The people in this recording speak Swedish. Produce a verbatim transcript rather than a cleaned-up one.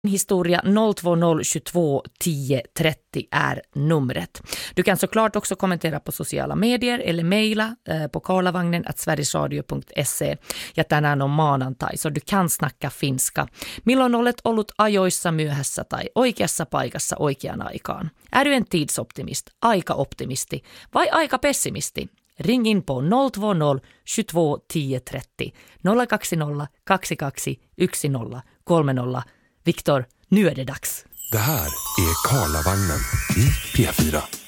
Historia noll två noll tjugotvå tio trettio är numret. Du kan såklart också kommentera på sociala medier eller mejla eh, på karlavagnen at sverigesradio punkt se. Ja tänään on maanantai, så du kan snacka finska. Milloin olet ollut ajoissa, myöhässä tai oikeassa paikassa oikeaan aikaan? Är du en tidsoptimist, aikaoptimisti vai aikapessimisti? Ring in på noll två noll tjugotvå tio trettio noll två noll två två ett noll kolme noll. Viktor, nu är det dags. Det här är Karlavagnen i P fyra.